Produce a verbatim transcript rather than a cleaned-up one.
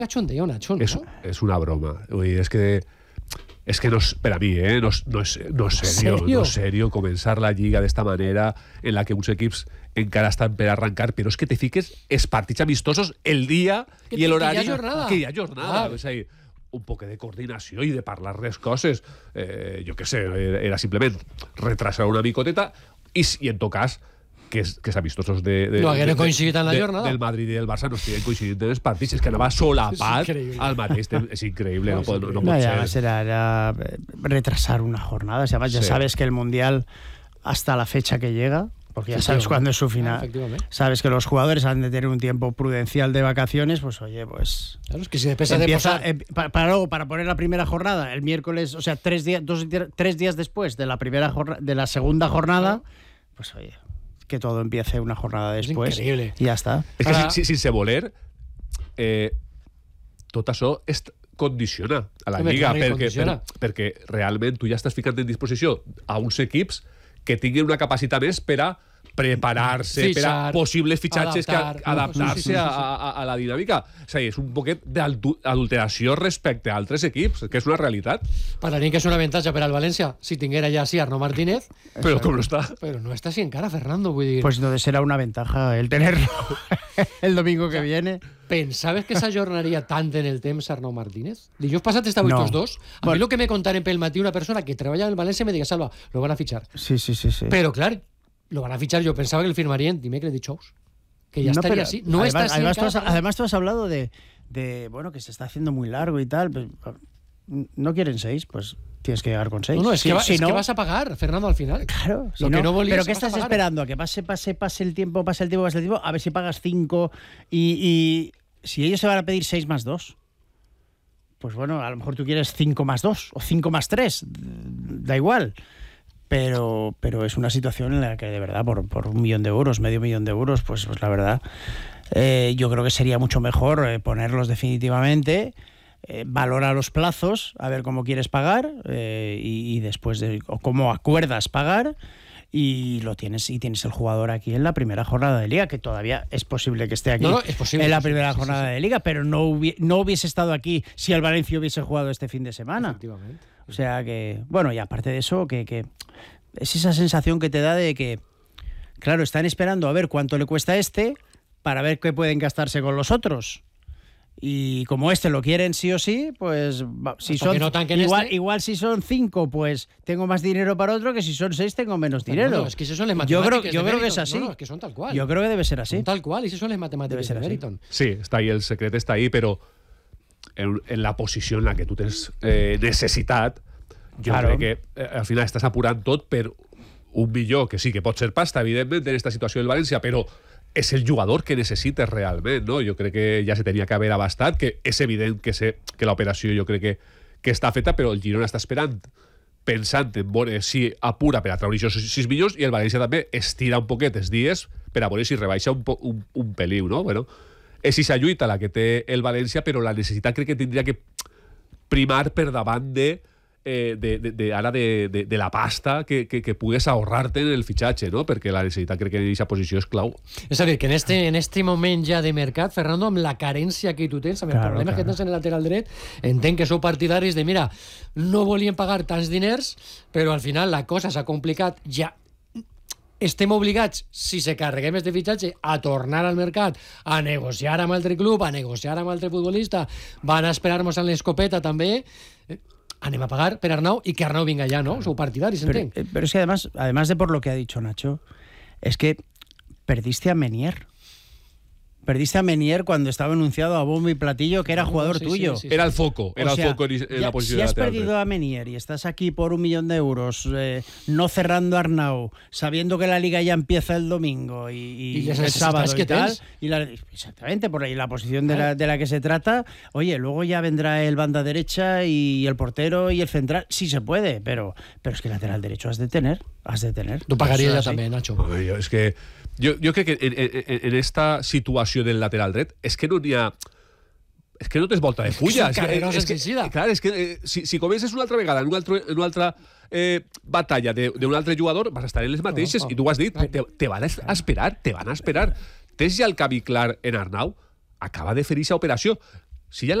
Cachondeo, Nacho, ¿no? Es, es una broma. Uy, es que... És que no és, per a mi, eh, no, és, no, és, no és serio, ¿Serio? no és serio començar la Lliga d'esta manera en la que uns equips encara estan per arrencar, però és que te fiques els partits amistosos el dia que, i l'horari. Que hi ha jornada. Que hi ha jornada. Ah. És a dir, un poc de coordinació i de parlar les coses. Eh, jo què sé, era simplement retrasar una micoteta i, i en tot cas que, és, que els amistosos de, de, no hagueren de, coincidit en la de, jornada. del Madrid i del Barça no estiguen coincidint en els partits. És que anava solapat al mateix temps. És increïble. No, no, no, no no, pot y ser. además era, era retrasar una jornada. O sea, además, ya Sí. sabes que el Mundial, hasta la fecha que llega, porque ya sabes cuándo es su final, Ah, sabes que los jugadores han de tener un tiempo prudencial de vacaciones, pues oye, pues... Claro, es que si después de empieza, posar... eh, para, para luego, para poner la primera jornada, el miércoles, o sea, tres días, dos, tres días después de la primera jornada, de la segunda jornada, pues oye, que todo empiece una jornada después. Es increíble. Y ya está. És que Ara... sin, sense voler, eh, tot això es condiciona a la Home, Lliga, clar que perquè, condiciona. per, perquè realment tu ja estàs ficant en disposició a uns equips que tinguin una capacitat més per a preparar-se, per a Fitxar, possibles fitxatges, adaptar, que adaptar-se sí, sí, sí, sí. a, a, a la dinàmica. És a dir, és un poquet d'adulteració respecte a altres equips, que és una realitat. Pararín que és un avantatge per al València si tinguera ja sí Arnau Martínez, Però com no està? però no està així encara, Fernando, vull dir... Pues entonces será una ventaja el tenerlo el domingo que viene. Pensaves que s'ajornaria tant en el temps Arnau Martínez? Dijous passat estava no. tots dos. A bueno. mi el que me contaren pel matí una persona que treballa en el València me diga, Salva, lo van a fichar. Sí, sí, sí, sí. Pero claro, lo van a fichar, yo pensaba que el firmarían dimecres dijous. Que ya no, estaría pero, así. No además, está así. Además tú, has, además tú has hablado de, de, bueno, que se está haciendo muy largo y tal. Pues, no quieren seis, pues tienes que llegar con seis. No, no, es, si, que, va, si es no, que vas a pagar, Fernando, al final. Claro, si lo no, que no volvías, pero ¿qué estás esperando? ¿A que pase, pase, pase el tiempo, pase el tiempo, pase el tiempo? A ver si pagas cinco y, y si ellos se van a pedir seis más dos, pues bueno, a lo mejor tú quieres cinco más dos o cinco más tres, da igual. Pero, pero es una situación en la que de verdad por, por un millón de euros, medio millón de euros, pues, pues la verdad eh, yo creo que sería mucho mejor eh, ponerlos definitivamente, eh, valora los plazos, a ver cómo quieres pagar eh, y, y después de o cómo acuerdas pagar y lo tienes y tienes el jugador aquí en la primera jornada de Liga, que todavía es posible que esté aquí no, no, es posible, en la es posible, primera sí, jornada sí, sí. de Liga, pero no, hubi- no hubiese estado aquí si el Valencia hubiese jugado este fin de semana. Efectivamente. O sea que, bueno, y aparte de eso, que, que es esa sensación que te da de que, claro, están esperando a ver cuánto le cuesta este para ver qué pueden gastarse con los otros. Y como este lo quieren sí o sí, pues va, si Hasta son que no tanquen igual, este. igual si son cinco, pues tengo más dinero para otro, que si son seis tengo menos dinero. No, no, es que eso son las yo creo, matemáticas yo de creo que Meriton. es así. No, no, es que son tal cual. Yo creo que debe ser así. Son tal cual, y eso son las matemáticas Debe ser de así. Meriton. Sí, està ahí, el secret està ahí, però en, en la posició en la que tu tens eh, necessitat, jo Claro. crec que eh, al final estàs apurant tot per un millor, que sí, que pot ser pasta, evidentment, en esta situació del València, però és el jugador que necessites realment, no? Jo crec que ja se tenia que haver abastat, que és evident que, se, que l'operació jo crec que, que està feta, però el Girona està esperant, pensant en veure si apura per a treure aquests sis milions, i el València també estira un poquet els dies per a veure si rebaixa un, po, un, un peliu, no? Bueno, és aquesta lluita la que té el València, però la necessitat crec que tindria que primar per davant de Eh, de, de, de, ara de, de, de la pasta que, que, que pugues ahorrar-te en el fitxatge, no? Perquè la necessitat crec que en aquesta posició és clau. És a dir, que en este, en este moment ja de mercat, Fernando, amb la carència que tu tens, amb claro, els problemes claro. que tens en el lateral dret, entenc que sou partidaris de, mira, no volien pagar tants diners, però al final la cosa s'ha complicat, ja estem obligats, si se carreguem este fitxatge, a tornar al mercat, a negociar amb altre club, a negociar amb altre futbolista, van a esperar-nos en l'escopeta també, anem a pagar per Arnau i que Arnau vinga ja, ¿no? Sou partidaris, Pero, entenc. eh, pero es que además, además de por lo que ha dicho Nacho, es que perdiste a Menier. Perdiste a Menier cuando estaba anunciado a bombo y platillo que era No, jugador sí, tuyo. sí, sí, sí. Era el foco, era O sea, el foco en, en ya, la posició si de has lateral perdido dret. a Menier y estás aquí por un millón de euros, eh, no cerrando a Arnau, sabiendo que la liga ya empieza el domingo y, y, Y las el necesidades sábado que y tal, tens. y la, exactamente por ahí la posición de la, de la que se trata, oye, luego ya vendrá el banda derecha y el portero y el central, sí se puede, pero, pero es que el lateral derecho has de tener, has de tener. Tu pagaries Eso ja es así. també, Nacho. Home, jo, és que jo, jo crec que en, en, en esta situació del lateral dret és que no n'hi ha... És que no tens volta de fulla. És un carreró sense eixida. Clar, és que eh, si, si comences una altra vegada en una altra, en una altra eh, batalla d'un altre jugador, vas a estar en les mateixes, Oh, oh. i tu ho has dit, te, te van a esperar, te van a esperar. Tens ja el camí clar en Arnau, acaba de fer aquesta operació. Si ya